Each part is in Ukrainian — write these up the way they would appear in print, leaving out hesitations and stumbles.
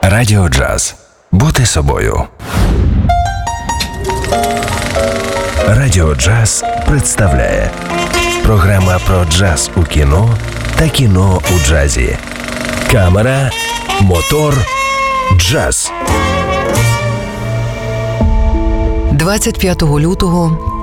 Радіо Джаз. Бути собою. Радіо Джаз представляє програма про джаз у кіно та кіно у джазі. Камера, мотор, джаз. 25 лютого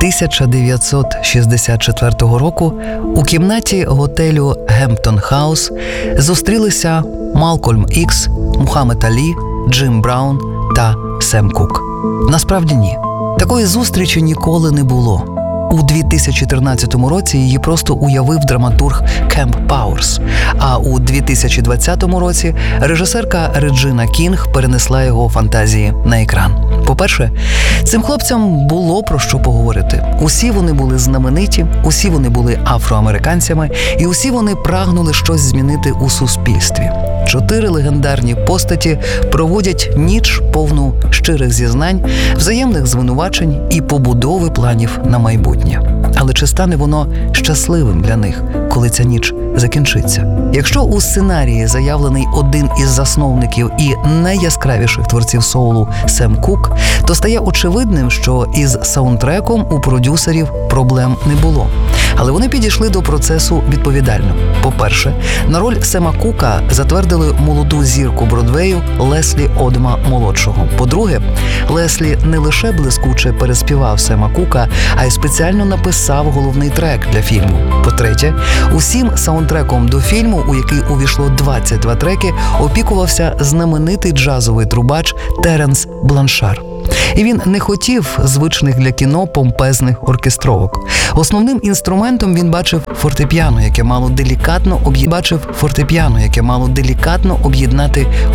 1964 року у кімнаті готелю «Гемптон Хаус» зустрілися Малкольм Ікс, Мухаммед Алі, Джим Браун та Сем Кук. Насправді ні. Такої зустрічі ніколи не було. У 2013 році її просто уявив драматург Кемп Пауерс, а у 2020 році режисерка Реджина Кінг перенесла його фантазії на екран. По-перше, цим хлопцям було про що поговорити. Усі вони були знамениті, усі вони були афроамериканцями, і усі вони прагнули щось змінити у суспільстві. 4 легендарні постаті проводять ніч повну щирих зізнань, взаємних звинувачень і побудови планів на майбутнє. Але чи стане воно щасливим для них, коли ця ніч закінчиться? Якщо у сценарії заявлений один із засновників і найяскравіших творців соулу Сем Кук, то стає очевидним, що із саундтреком у продюсерів проблем не було. Але вони підійшли до процесу відповідально. По-перше, на роль Сема Кука затвердили молоду зірку Бродвею Леслі Одма-молодшого. По-друге, Леслі не лише блискуче переспівав Сема Кука, а й спеціально написав головний трек для фільму. По-третє, усім саундтреком до фільму, у який увійшло 22 треки, опікувався знаменитий джазовий трубач Теренс Бланшар. І він не хотів звичних для кіно помпезних оркестровок. Основним інструментом він бачив фортепіано, яке мало делікатно об'єднати